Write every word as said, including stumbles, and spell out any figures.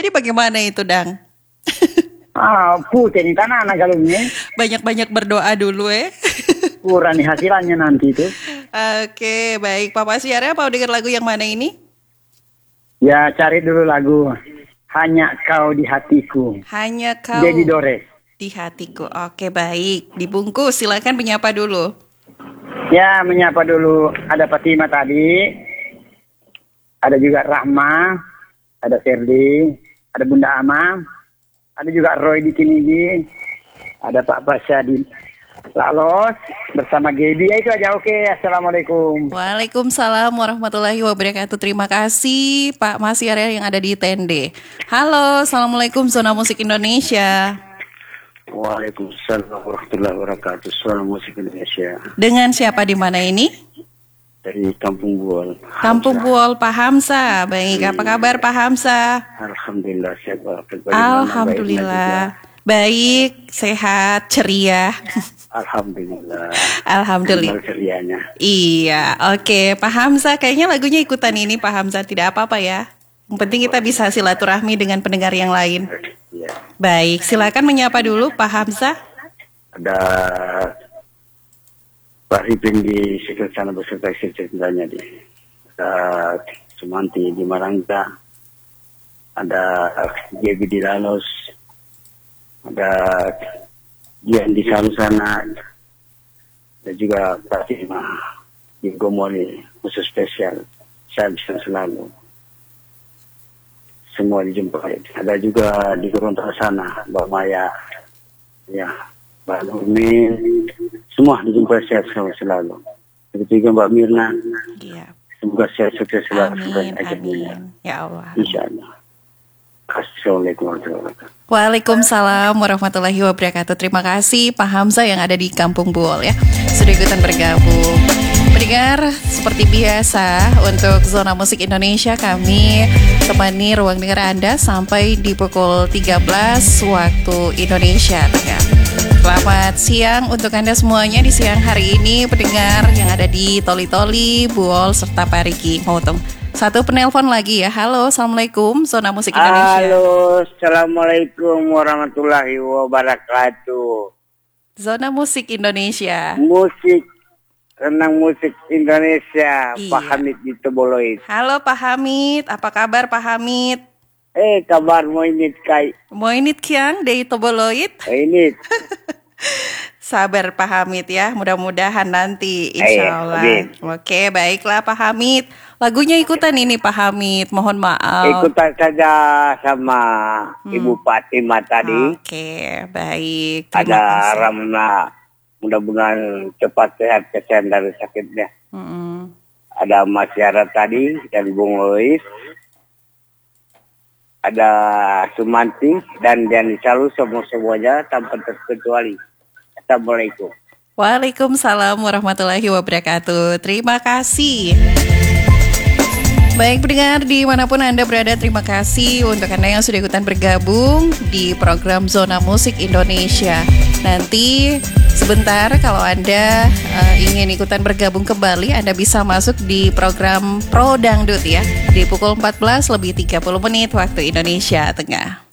Jadi bagaimana itu, Dang? Ah, putih nih tanah anak galungnya. Banyak-banyak berdoa dulu eh. Kurang nih hasilnya nanti itu. Oke, baik. Papa Siara mau dengar lagu yang mana ini? Ya, cari dulu lagu Hanya Kau di Hatiku. Hanya Kau Dedi Dores. Di Hatiku. Oke, baik. Dibungkus, silakan menyapa dulu. Ya, menyapa dulu. Ada Fatima tadi. Ada juga Rahma. Ada Ferdi. Ada Bunda Ama. Ada juga Roy di Kinigi. Ada Pak Basya di Lalos. Bersama Gaby. Ya, itu aja. Oke, Assalamualaikum. Waalaikumsalam warahmatullahi wabarakatuh. Terima kasih Pak Masyara yang ada di Tende. Halo, Assalamualaikum Zona Musik Indonesia. Waalaikumsalam warahmatullahi wabarakatuh. Suara Musik Indonesia. Dengan siapa di mana ini? Dari Kampung Buol. Kampung Buol, Pak Hamsa. Baik, apa kabar Pak Hamsa? Alhamdulillah sehat. Alhamdulillah. Baik, sehat, ceria. Alhamdulillah. Alhamdulillah. Cerianya. Iya, oke. Pak Hamsa, kayaknya lagunya ikutan ini Pak Hamsa. Tidak apa-apa ya. Yang penting kita bisa silaturahmi dengan pendengar yang lain. Ya. Baik, silakan menyapa dulu Pak Hamsa. Ada Pak Ripin di sekitar sana beserta istri-istrinya di ada Sumanti di Marangka, ada Gaby di Lalos, ada Dian di Salusana, dan juga Fatima di Gomoli khusus spesial. Saya bisa selalu semua dijumpai. Ada juga di Gorontalo sana Mbak Maya, ya Mbak Nurmin, semua dijumpai sehat selalu. Begitu juga Mbak Mirna. Iya. Semoga sehat sukses selalu. Amin, amin. Ya Allah. Insya Allah. Assalamualaikum warahmatullahi wabarakatuh. Waalaikumsalam warahmatullahi wabarakatuh. Terima kasih Pak Hamzah yang ada di Kampung Buol ya, sudah ikutan bergabung. Pendengar, seperti biasa untuk Zona Musik Indonesia kami temani ruang dengar Anda sampai di pukul tiga belas waktu Indonesia Tengah. Selamat siang untuk Anda semuanya di siang hari ini, pendengar yang ada di Toli-Toli, Buol, serta Parigi. Mau satu penelpon lagi ya. Halo, Assalamualaikum Zona Musik Indonesia. Halo, Assalamualaikum warahmatullahi wabarakatuh. Zona Musik Indonesia. Musik, tentang musik Indonesia. Iya. Pak Hamid di Toboloid. Halo Pak Hamid, apa kabar Pak Hamid? Eh, kabar mo init kay. Moinit kiang dari Toboloid. Init. Sabar Pak Hamid ya, mudah-mudahan nanti Ayo, insya Allah. amin. Oke, baiklah Pak Hamid. Lagunya ikutan ini Pak Hamid, mohon maaf. Ikutan saja sama Hmm. Ibu Fatima tadi. Oke, baik. Terima Ada kasih. Ramna. Mudah-mudahan cepat sehat kesan dari sakitnya. Mm-mm. Ada Mas Yara tadi dan Bung Lois. Ada Sumanti dan Dian Salu, semua-semuanya tanpa terkecuali. Assalamualaikum. Waalaikumsalam warahmatullahi wabarakatuh. Terima kasih. Baik pendengar dimanapun Anda berada, terima kasih untuk Anda yang sudah ikutan bergabung di program Zona Musik Indonesia. Nanti sebentar kalau Anda uh, ingin ikutan bergabung kembali, Anda bisa masuk di program Pro Dangdut ya, di pukul empat belas lebih tiga puluh menit waktu Indonesia Tengah.